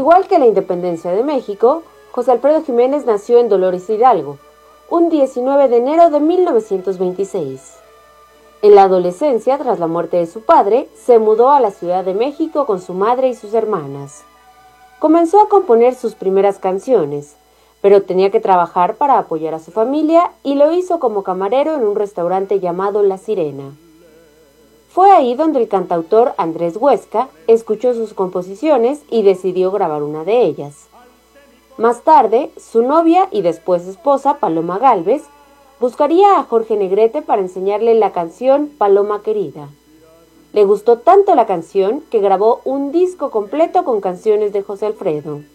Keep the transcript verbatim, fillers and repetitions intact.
igual que la independencia de México, José Alfredo Jiménez nació en Dolores Hidalgo, un diecinueve de enero de mil novecientos veintiséis. En la adolescencia, tras la muerte de su padre, se mudó a la Ciudad de México con su madre y sus hermanas. Comenzó a componer sus primeras canciones, pero tenía que trabajar para apoyar a su familia y lo hizo como camarero en un restaurante llamado La Sirena. Fue ahí donde el cantautor Andrés Huesca escuchó sus composiciones y decidió grabar una de ellas. Más tarde, su novia y después esposa, Paloma Gálvez, buscaría a Jorge Negrete para enseñarle la canción Paloma Querida. Le gustó tanto la canción que grabó un disco completo con canciones de José Alfredo.